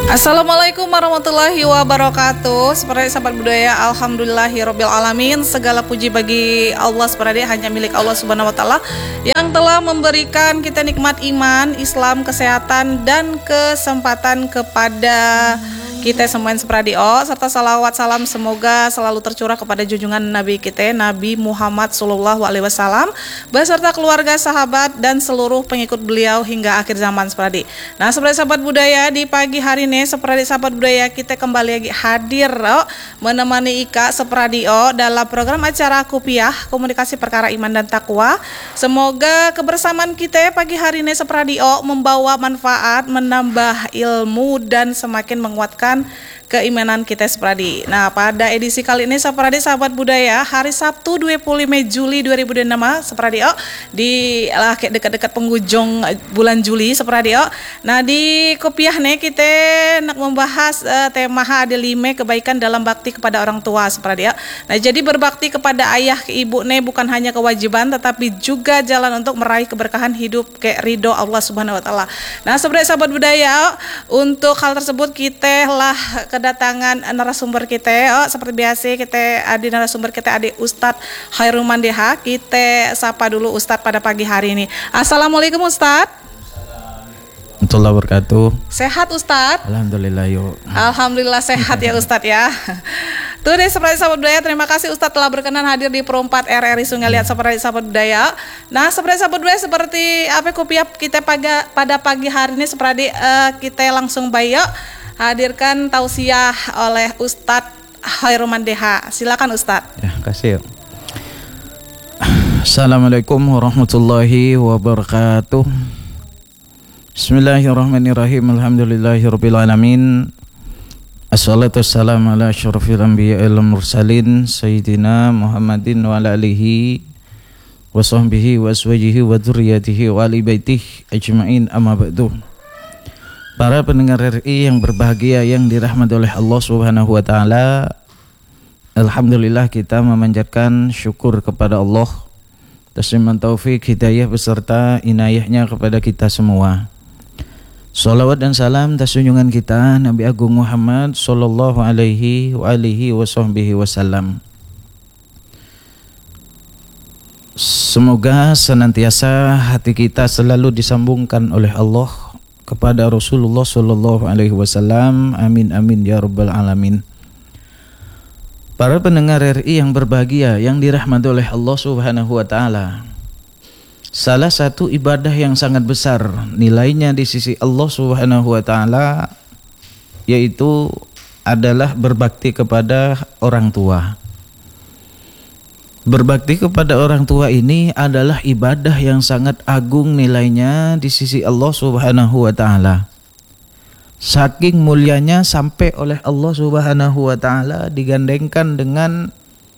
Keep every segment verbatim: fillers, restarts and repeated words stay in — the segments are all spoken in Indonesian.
Assalamualaikum warahmatullahi wabarakatuh. Seperti sahabat budaya, alhamdulillahirabbil alamin. Segala puji bagi Allah, seperti hanya milik Allah Subhanahu wa taala yang telah memberikan kita nikmat iman, Islam, kesehatan dan kesempatan kepada kita semuanya seperti oh, serta salawat salam semoga selalu tercurah kepada junjungan Nabi kita Nabi Muhammad Sallallahu Alaihi Wasallam beserta keluarga, sahabat dan seluruh pengikut beliau hingga akhir zaman seperti. Nah, seperti sahabat budaya, di pagi hari ini seperti sahabat budaya kita kembali lagi hadir oh, menemani Ika seperti oh, dalam program acara Kupiah Komunikasi Perkara Iman dan Takwa. Semoga kebersamaan kita pagi hari ini seperti oh, membawa manfaat, menambah ilmu dan semakin menguatkan keimanan kita seperti. Nah, pada edisi kali ini seperti sahabat budaya, hari Sabtu dua puluh lima Juli dua ribu dua puluh enam seperti oh, di lah dekat-dekat penghujung bulan Juli seperti oh. Nah, di Kopiah nih kita nak membahas uh, tema ada lima kebaikan dalam bakti kepada orang tua seperti oh. Nah, jadi berbakti kepada ayah ke ibu nih bukan hanya kewajiban tetapi juga jalan untuk meraih keberkahan hidup ke ridho Allah Subhanahu wa taala. Nah, seperti sahabat budaya, untuk hal tersebut kita lah kedatangan narasumber kita oh, seperti biasa kita ada narasumber kita ada Ustadz Khairul Mandeha. Kita sapa dulu Ustadz pada pagi hari ini. Assalamualaikum Ustadz. Warahmatullahi wabarakatuh. Sehat Ustadz? Alhamdulillah yuk. Alhamdulillah sehat ya Ustadz ya. Tuh deh seperti sahabat budaya, terima kasih Ustadz telah berkenan hadir di Pro empat R R I Sungai Liat seperti sahabat budaya. Nah, seperti sahabat budaya, seperti apa Kopiah kita pada pada pagi hari ini seperti uh, kita langsung bayar hadirkan tausiah oleh Ustadz Khairul Mandeha. Silakan Ustadz. Ya, kasih. Assalamualaikum warahmatullahi wabarakatuh. Bismillahirrahmanirrahim. Alhamdulillahirabbil alamin. Assalatu wassalamu ala asyrafil anbiya'i wal mursalin sayyidina Muhammadin wa ala alihi wa sahbihi wa azwajihi wa dzurriyyatihi wa ali baitihi ajmain, amma ba'du. Para pendengar R I yang berbahagia yang dirahmati oleh Allah Subhanahu wa taala, alhamdulillah kita memanjatkan syukur kepada Allah atas limpahan taufik, hidayah beserta inayahnya kepada kita semua. Salawat dan salam atas junjungan kita Nabi Agung Muhammad sallallahu alaihi wa alihi wasahbihi wasallam. Semoga senantiasa hati kita selalu disambungkan oleh Allah kepada Rasulullah sallallahu alaihi wasallam. Amin amin ya rabbal alamin. Para pendengar R I yang berbahagia yang dirahmati oleh Allah Subhanahu wa taala, salah satu ibadah yang sangat besar nilainya di sisi Allah Subhanahu wa taala yaitu adalah berbakti kepada orang tua. Berbakti kepada orang tua ini adalah ibadah yang sangat agung nilainya di sisi Allah Subhanahu wa taala. Saking mulianya sampai oleh Allah Subhanahu wa taala digandengkan dengan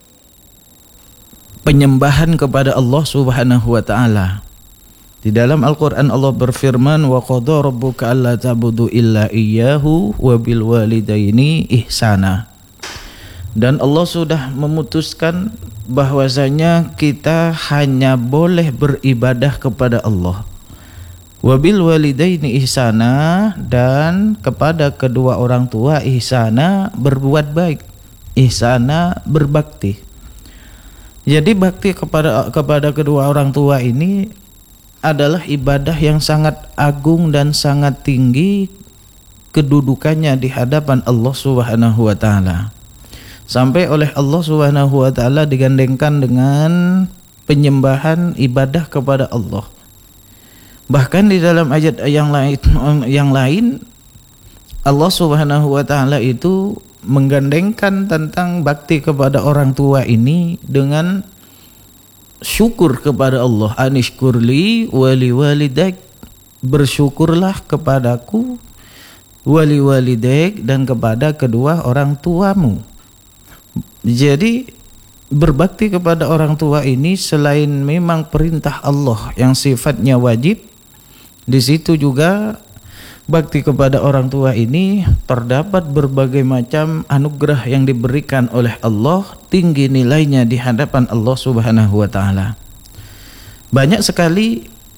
penyembahan kepada Allah Subhanahu wa taala. Di dalam Al-Qur'an Allah berfirman, wa qadha rabbuka alla ta'budu illa iyyahu wa bil walidaini ihsana. Dan Allah sudah memutuskan bahwasanya kita hanya boleh beribadah kepada Allah. Wabil walidaini ihsana, dan kepada kedua orang tua ihsana, berbuat baik, ihsana berbakti. Jadi bakti kepada kepada kedua orang tua ini adalah ibadah yang sangat agung dan sangat tinggi kedudukannya di hadapan Allah Subhanahu wa taala. Sampai oleh Allah Subhanahu wa taala digandengkan dengan penyembahan ibadah kepada Allah. Bahkan di dalam ayat yang lain yang lain Allah Subhanahu wa taala itu menggandengkan tentang bakti kepada orang tua ini dengan syukur kepada Allah. Anishkurli wali walidak, bersyukurlah kepadaku, wali walidak, dan kepada kedua orang tuamu. Jadi berbakti kepada orang tua ini selain memang perintah Allah yang sifatnya wajib, di situ juga bakti kepada orang tua ini terdapat berbagai macam anugerah yang diberikan oleh Allah, tinggi nilainya di hadapan Allah Subhanahu wa taala. Banyak sekali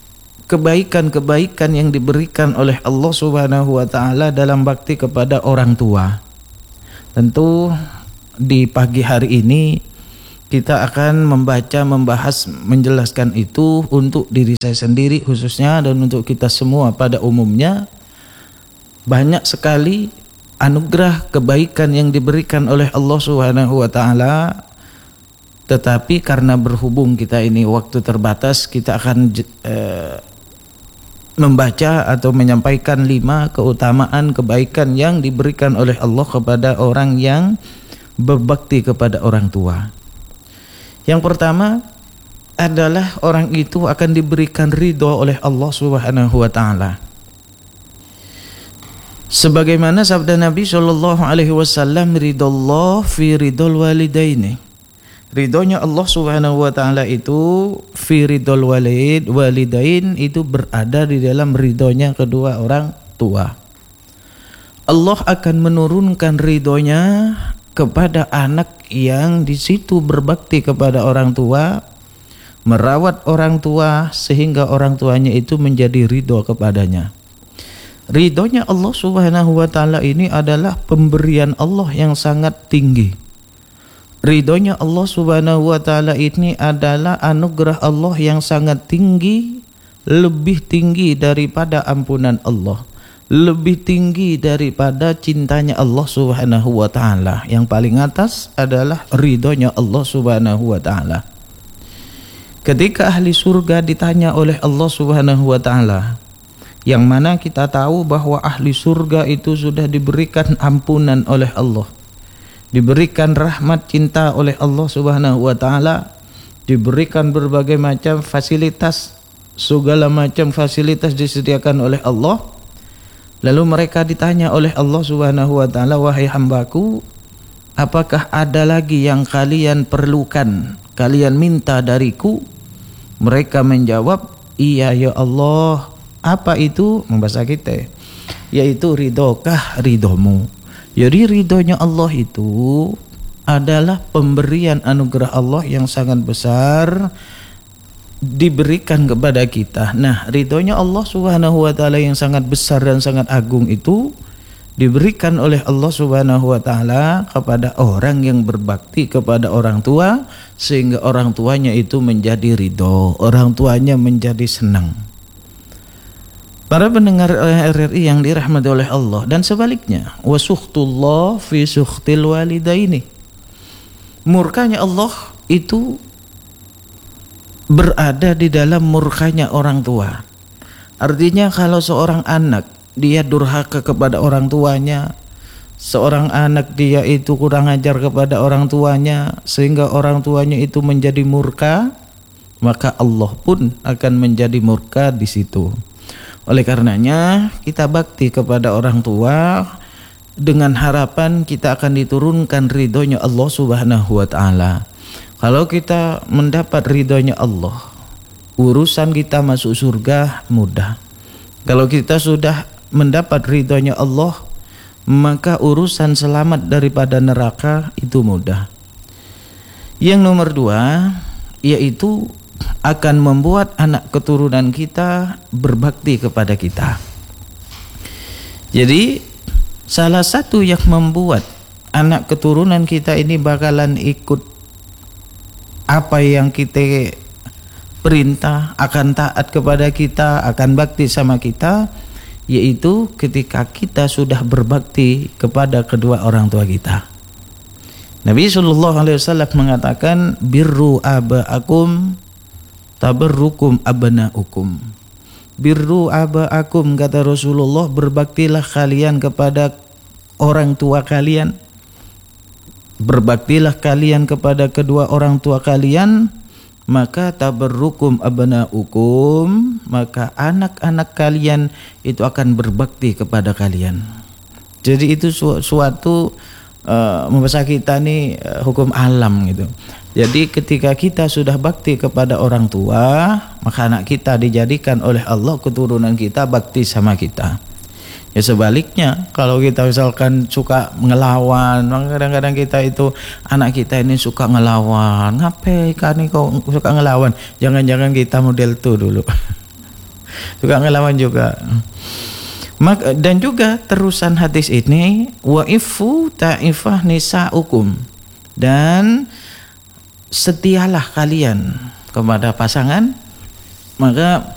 kebaikan-kebaikan yang diberikan oleh Allah Subhanahu wa taala dalam bakti kepada orang tua. Tentu di pagi hari ini kita akan membaca, membahas, menjelaskan itu untuk diri saya sendiri khususnya dan untuk kita semua pada umumnya. Banyak sekali anugerah kebaikan yang diberikan oleh Allah Subhanahu wa taala, tetapi karena berhubung kita ini waktu terbatas, kita akan eh, membaca atau menyampaikan lima keutamaan kebaikan yang diberikan oleh Allah kepada orang yang berbakti kepada orang tua. Yang pertama adalah orang itu akan diberikan ridho oleh Allah Subhanahu wa taala. Sebagaimana sabda Nabi sallallahu alaihi wasallam, ridallah fi ridul walidaini. Ridhonya Allah Subhanahu wa taala itu fi ridul walid walidain, itu berada di dalam ridhonya kedua orang tua. Allah akan menurunkan ridhonya kepada anak yang di situ berbakti kepada orang tua, merawat orang tua sehingga orang tuanya itu menjadi ridho kepadanya. Ridhonya Allah Subhanahu wa taala ini adalah pemberian Allah yang sangat tinggi. Ridhonya Allah Subhanahu wa taala ini adalah anugerah Allah yang sangat tinggi, lebih tinggi daripada ampunan Allah, lebih tinggi daripada cintanya Allah Subhanahu wa taala. Yang paling atas adalah ridhonya Allah Subhanahu wa taala. Ketika ahli surga ditanya oleh Allah Subhanahu wa taala, yang mana kita tahu bahwa ahli surga itu sudah diberikan ampunan oleh Allah, diberikan rahmat cinta oleh Allah Subhanahu wa taala, diberikan berbagai macam fasilitas, segala macam fasilitas disediakan oleh Allah. Lalu mereka ditanya oleh Allah Subhanahu wa taala, wahai hambaku, apakah ada lagi yang kalian perlukan, kalian minta dariku? Mereka menjawab, iya ya Allah. Apa itu? Membahasa kita, yaitu ridhokah ridhomu. Jadi ridhonya Allah itu adalah pemberian anugerah Allah yang sangat besar diberikan kepada kita. Nah, ridhonya Allah Subhanahu wa taala yang sangat besar dan sangat agung itu diberikan oleh Allah Subhanahu wa taala kepada orang yang berbakti kepada orang tua, sehingga orang tuanya itu menjadi ridho, orang tuanya menjadi senang. Para pendengar R R I yang dirahmati oleh Allah, dan sebaliknya, wasuhtullah fi suhtil walidaini. Murkanya Allah itu berada di dalam murkanya orang tua. Artinya kalau seorang anak dia durhaka kepada orang tuanya, seorang anak dia itu kurang ajar kepada orang tuanya sehingga orang tuanya itu menjadi murka, maka Allah pun akan menjadi murka di situ. Oleh karenanya kita bakti kepada orang tua dengan harapan kita akan diturunkan ridhonya Allah Subhanahu wa taala. Kalau kita mendapat ridhonya Allah, urusan kita masuk surga mudah. Kalau kita sudah mendapat ridhonya Allah, maka urusan selamat daripada neraka itu mudah. Yang nomor dua, yaitu akan membuat anak keturunan kita berbakti kepada kita. Jadi salah satu yang membuat anak keturunan kita ini bakalan ikut apa yang kita perintah, akan taat kepada kita, akan bakti sama kita, yaitu ketika kita sudah berbakti kepada kedua orang tua kita. Nabi sallallahu alaihi wasallam mengatakan, birru aba'akum tabarrukum abna'ukum. Birru aba'akum, kata Rasulullah, berbaktilah kalian kepada orang tua kalian, berbaktilah kalian kepada kedua orang tua kalian, maka tabarrukum abna'ukum, maka anak-anak kalian itu akan berbakti kepada kalian. Jadi itu su suatu uh, membahasa kita nih uh, hukum alam gitu. Jadi ketika kita sudah bakti kepada orang tua, maka anak kita dijadikan oleh Allah keturunan kita bakti sama kita. Ya sebaliknya, kalau kita misalkan suka ngelawan, kadang-kadang kita itu anak kita ini suka ngelawan, ngapain kan kau suka ngelawan? Jangan-jangan kita model itu dulu. Suka ngelawan juga. Mak, dan juga terusan hadis ini waifu ta'ifah nisa'ukum, dan setialah kalian kepada pasangan, maka